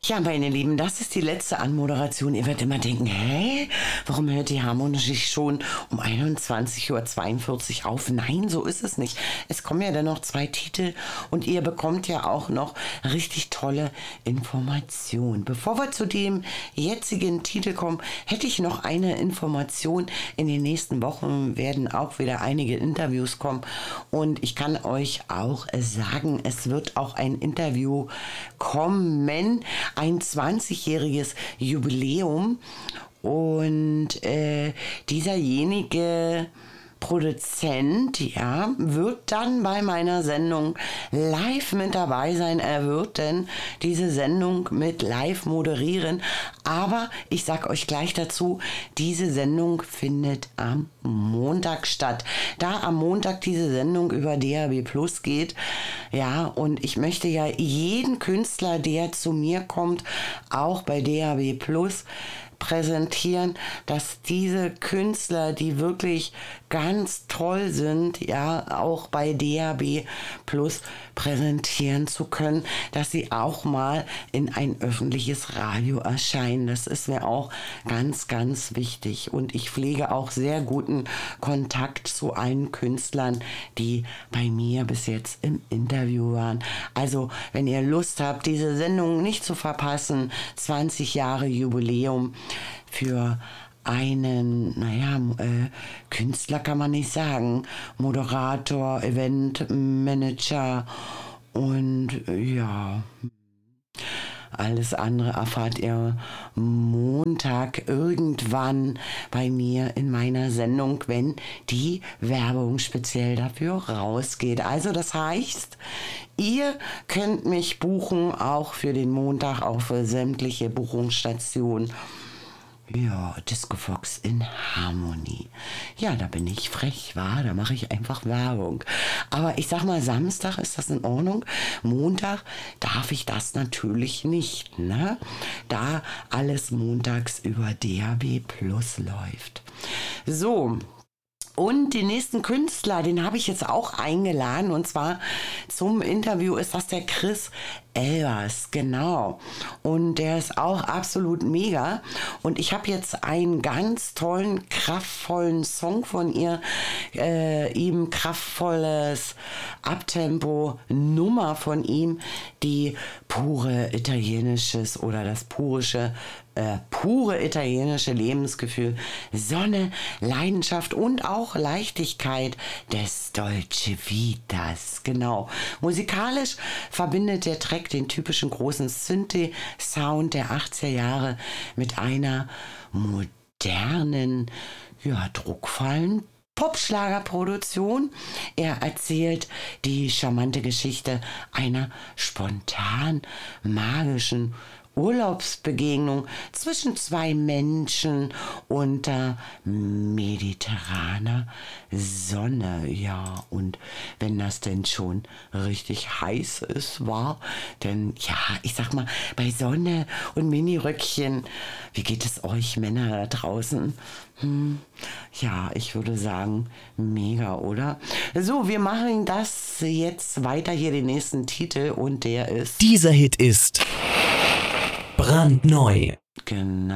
Ja, meine Lieben, das ist die letzte Anmoderation. Ihr werdet immer denken, hä? Warum hört die Harmonische schon um 21:42 Uhr auf? Nein, so ist es nicht. Es kommen ja dann noch 2 Titel und ihr bekommt ja auch noch richtig tolle Informationen. Bevor wir zu dem jetzigen Titel kommen, hätte ich noch eine Information. In den nächsten Wochen werden auch wieder einige Interviews kommen und ich kann euch auch sagen, es wird auch ein Interview kommen, ein 20-jähriges Jubiläum und dieserjenige Produzent, ja, wird dann bei meiner Sendung live mit dabei sein. Er wird denn diese Sendung mit live moderieren. Aber ich sag euch gleich dazu, diese Sendung findet am Montag statt. Da am Montag diese Sendung über DAB Plus geht, ja, und ich möchte ja jeden Künstler, der zu mir kommt, auch bei DAB Plus präsentieren, dass diese Künstler, die wirklich ganz toll sind, ja, auch bei DAB Plus präsentieren zu können, dass sie auch mal in ein öffentliches Radio erscheinen. Das ist mir auch ganz, ganz wichtig. Und ich pflege auch sehr guten Kontakt zu allen Künstlern, die bei mir bis jetzt im Interview waren. Also, wenn ihr Lust habt, diese Sendung nicht zu verpassen, 20 Jahre Jubiläum für einen, Künstler kann man nicht sagen, Moderator, Eventmanager und ja, alles andere erfahrt ihr Montag irgendwann bei mir in meiner Sendung, wenn die Werbung speziell dafür rausgeht. Also das heißt, ihr könnt mich buchen, auch für den Montag, auch für sämtliche Buchungsstationen. Ja, Disco Fox in Harmony. Ja, da bin ich frech, wa? Da mache ich einfach Werbung. Aber ich sag mal, Samstag ist das in Ordnung. Montag darf ich das natürlich nicht, ne? Da alles montags über DAB Plus läuft. So. Und den nächsten Künstler, den habe ich jetzt auch eingeladen, und zwar zum Interview ist das der Chris Elvers, genau. Und der ist auch absolut mega. Und ich habe jetzt einen ganz tollen, kraftvollen Song von ihm kraftvolles Abtempo Nummer von ihm, die pure italienisches oder das pure italienische Lebensgefühl, Sonne, Leidenschaft und auch Leichtigkeit des Dolce Vitas. Genau. Musikalisch verbindet der Track den typischen großen Synthi-Sound der 80er Jahre mit einer modernen, ja, druckvollen Popschlagerproduktion. Er erzählt die charmante Geschichte einer spontan magischen Urlaubsbegegnung zwischen 2 Menschen unter mediterraner Sonne. Ja, und wenn das denn schon richtig heiß ist, war, denn ja, ich sag mal, bei Sonne und Miniröckchen, wie geht es euch Männer da draußen? Ja, ich würde sagen, mega, oder? So, wir machen das jetzt weiter, hier den nächsten Titel, und der ist... Dieser Hit ist brandneu. Genau.